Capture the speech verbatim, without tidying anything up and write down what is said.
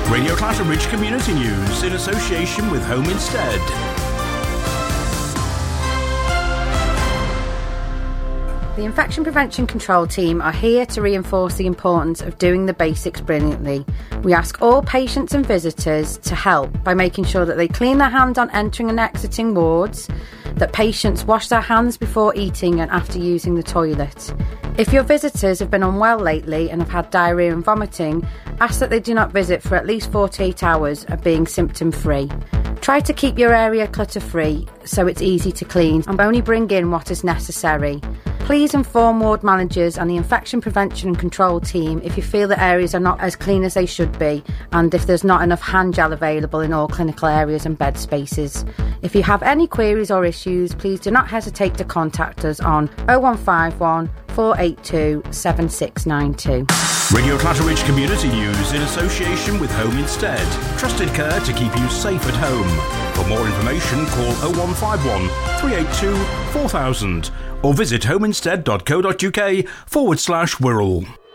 Radio Clatterbridge Community News in association with Home Instead. The Infection Prevention Control Team are here to reinforce the importance of doing the basics brilliantly. We ask all patients and visitors to help by making sure that they clean their hands on entering and exiting wards, that patients wash their hands before eating and after using the toilet. If your visitors have been unwell lately and have had diarrhoea and vomiting, ask that they do not visit for at least forty-eight hours of being symptom-free. Try to keep your area clutter-free so it's easy to clean and only bring in what is necessary. Please inform ward managers and the Infection Prevention and Control Team if you feel that areas are not as clean as they should be and if there's not enough hand gel available in all clinical areas and bed spaces. If you have any queries or issues, please do not hesitate to contact us on oh one five one, four eight two, seven six nine two. Radio Clatterbridge Community News in association with Home Instead. Trusted care to keep you safe at home. For more information, call oh one five one, three eight two, four thousand or visit homeinstead.co.uk forward slash Wirral.